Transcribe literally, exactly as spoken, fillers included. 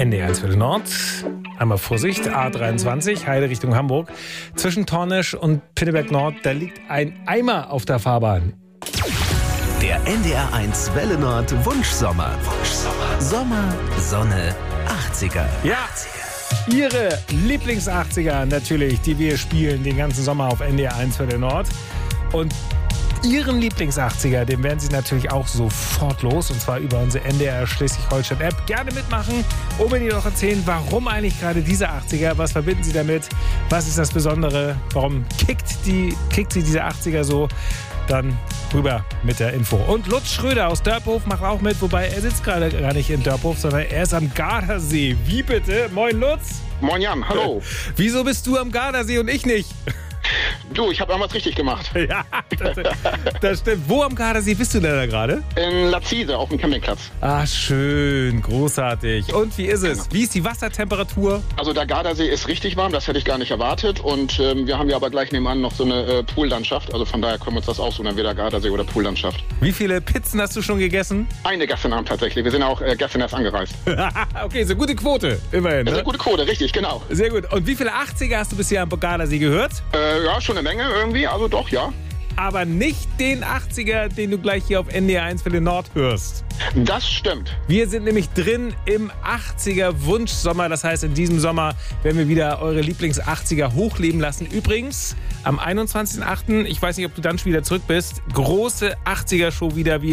N D R eins Viertel Nord. Einmal Vorsicht, A dreiundzwanzig, Heide Richtung Hamburg. Zwischen Tornisch und Pinneberg Nord, da liegt ein Eimer auf der Fahrbahn. Der N D R eins Welle Nord Wunschsommer. Wunschsommer. Sommer, Sonne, achtziger. Ja, Ihre Lieblings-achtziger natürlich, die wir spielen den ganzen Sommer auf N D R eins Viertel Nord. Und Ihren Lieblings-achtziger, den werden Sie natürlich auch sofort los. Und zwar über unsere N D R Schleswig-Holstein-App. Gerne mitmachen, um mir doch erzählen, warum eigentlich gerade diese achtziger? Was verbinden Sie damit? Was ist das Besondere? Warum kickt, die, kickt Sie diese achtziger so? Dann rüber mit der Info. Und Lutz Schröder aus Dörphof macht auch mit, wobei er sitzt gerade gar nicht in Dörphof, sondern er ist am Gardasee. Wie bitte? Moin Lutz. Moin Jan, hallo. Wieso bist du am Gardasee und ich nicht? Du, ich habe irgendwas richtig gemacht. Ja, das, das stimmt. Wo am Gardasee bist du denn da gerade? In Lazise auf dem Campingplatz. Ah, schön, großartig. Und wie ist es? Genau. Wie ist die Wassertemperatur? Also der Gardasee ist richtig warm, das hätte ich gar nicht erwartet. Und ähm, wir haben ja aber gleich nebenan noch so eine äh, Poollandschaft. Also von daher können wir uns das aussuchen, entweder Gardasee oder Poollandschaft. Wie viele Pizzen hast du schon gegessen? Eine gestern Abend tatsächlich. Wir sind auch äh, gestern erst angereist. Okay, so gute Quote, immerhin. Das ist Ne? eine gute Quote, richtig, genau. Sehr gut. Und wie viele achtziger hast du bisher am Gardasee gehört? Äh, ja, schon eine Menge irgendwie, also doch, ja. Aber nicht den achtziger, den du gleich hier auf N D R eins Viertel Nord hörst. Das stimmt. Wir sind nämlich drin im achtziger Wunschsommer. Das heißt, in diesem Sommer werden wir wieder eure Lieblings-achtziger hochleben lassen. Übrigens, am einundzwanzigsten achten, ich weiß nicht, ob du dann schon wieder zurück bist, große achtziger-Show wieder. Wir